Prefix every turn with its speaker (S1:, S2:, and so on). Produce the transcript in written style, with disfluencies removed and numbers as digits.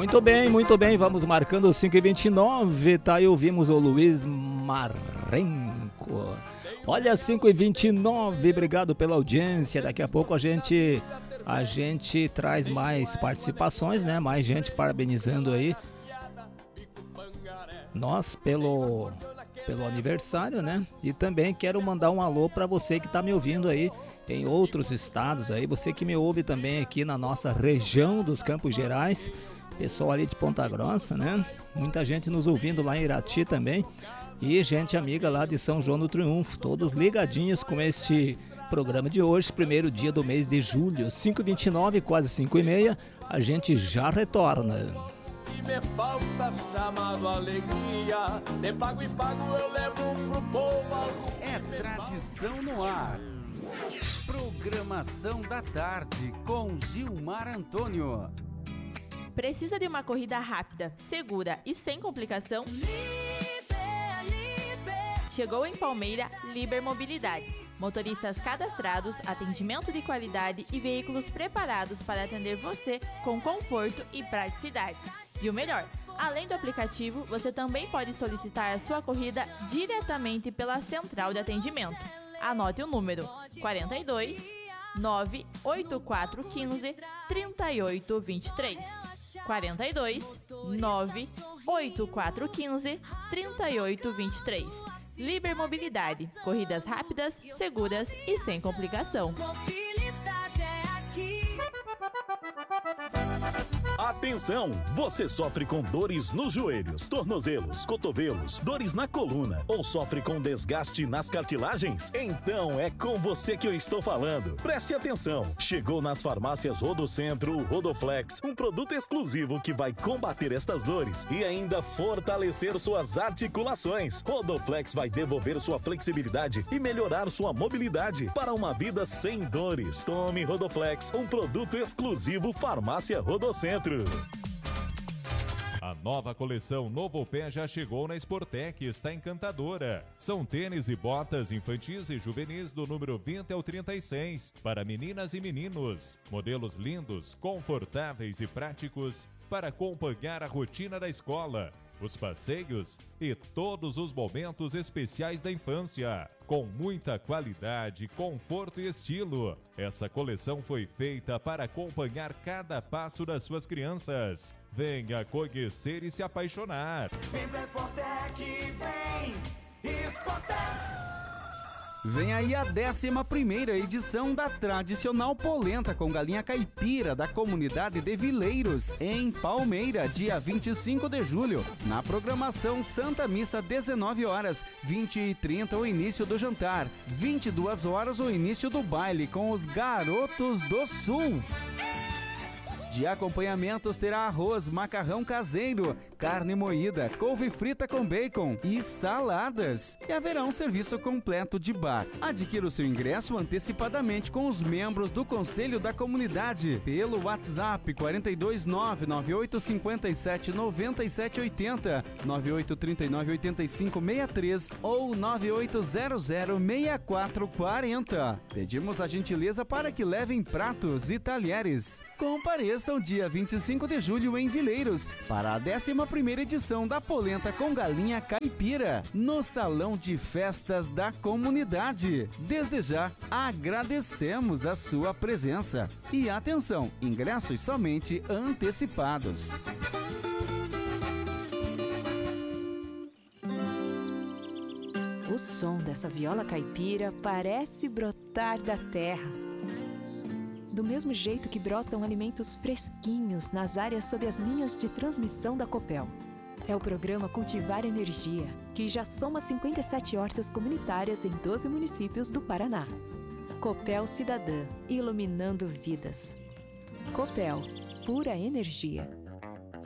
S1: Muito bem, vamos marcando 5h29, tá aí, ouvimos o Luiz Marenco. Olha, 5h29, obrigado pela audiência, daqui a pouco a gente traz mais participações, né, mais gente parabenizando aí nós pelo aniversário, né, e também quero mandar um alô para você que tá me ouvindo aí em outros estados aí, você que me ouve também aqui na nossa região dos Campos Gerais, pessoal ali de Ponta Grossa, né? Muita gente nos ouvindo lá em Irati também. E gente amiga lá de São João do Triunfo. Todos ligadinhos com este programa de hoje, primeiro dia do mês de julho. 5h29, quase 5h30. A gente já retorna.
S2: Me falta chamado alegria. De pago e pago eu levo pro povo.
S3: É tradição no ar. Programação da tarde com Gilmar Antônio.
S4: Precisa de uma corrida rápida, segura e sem complicação? Chegou em Palmeira Liber Mobilidade. Motoristas cadastrados, atendimento de qualidade e veículos preparados para atender você com conforto e praticidade. E o melhor, além do aplicativo, você também pode solicitar a sua corrida diretamente pela central de atendimento. Anote o número 42 98415 3823. 42 98415 3823. Liber Mobilidade. Corridas rápidas, seguras e sem complicação.
S5: Mobilidade é aqui.
S6: Atenção! Você sofre com dores nos joelhos, tornozelos, cotovelos, dores na coluna ou sofre com desgaste nas cartilagens? Então é com você que eu estou falando. Preste atenção! Chegou nas farmácias Rodocentro o Rodoflex, um produto exclusivo que vai combater estas dores e ainda fortalecer suas articulações. Rodoflex vai devolver sua flexibilidade e melhorar sua mobilidade para uma vida sem dores. Tome Rodoflex, um produto exclusivo Farmácia Rodocentro.
S7: A nova coleção Novo Pé já chegou na Sportec e está encantadora. São tênis e botas infantis e juvenis do número 20 ao 36 para meninas e meninos. Modelos lindos, confortáveis e práticos para acompanhar a rotina da escola, os passeios e todos os momentos especiais da infância. Com muita qualidade, conforto e estilo. Essa coleção foi feita para acompanhar cada passo das suas crianças. Venha conhecer e se apaixonar.
S2: Vem pra Sportec, vem Sportec.
S3: Vem aí a 11ª edição da tradicional polenta com galinha caipira da comunidade de Vileiros, em Palmeira, dia 25 de julho. Na programação Santa Missa, 19 horas, 20h30 o início do jantar, 22 horas o início do baile com os Garotos do Sul. De acompanhamentos terá arroz, macarrão caseiro, carne moída, couve frita com bacon e saladas. E haverá um serviço completo de bar. Adquira o seu ingresso antecipadamente com os membros do Conselho da Comunidade pelo WhatsApp 429-9757-9780, 9839-8563 ou 9800-6440. Pedimos a gentileza para que levem pratos e talheres. Compareçam dia 25 de julho em Vileiros para a 11ª edição da polenta com galinha caipira no Salão de Festas da Comunidade. Desde já, agradecemos a sua presença. E atenção, ingressos somente antecipados.
S8: O som dessa viola caipira parece brotar da terra. Do mesmo jeito que brotam alimentos fresquinhos nas áreas sob as linhas de transmissão da Copel. É o programa Cultivar Energia, que já soma 57 hortas comunitárias em 12 municípios do Paraná. Copel Cidadã, iluminando vidas. Copel, pura energia.